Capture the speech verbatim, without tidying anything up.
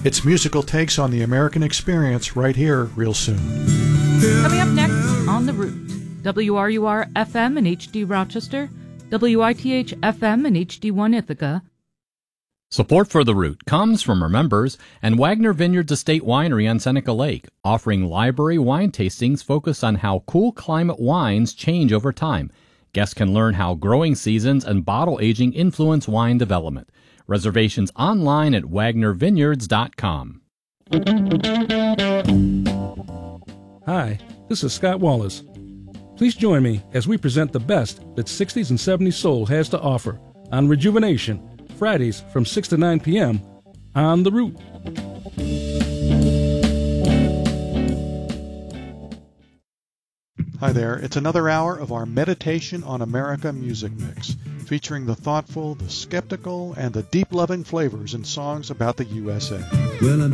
It's musical takes on the American experience right here real soon. Coming up next, On the Route. W R U R F M in H D Rochester, W I T H F M in H D one Ithaca. Support for The Route comes from our members and Wagner Vineyards Estate Winery on Seneca Lake, offering library wine tastings focused on how cool climate wines change over time. Guests can learn how growing seasons and bottle aging influence wine development. Reservations online at wagner vineyards dot com. Hi, this is Scott Wallace. Please join me as we present the best that sixties and seventies soul has to offer on Rejuvenation, Fridays from six to nine p.m. on The Route. Hi there, it's another hour of our Meditation on America music mix, featuring the thoughtful, the skeptical, and the deep-loving flavors in songs about the U S A. Well,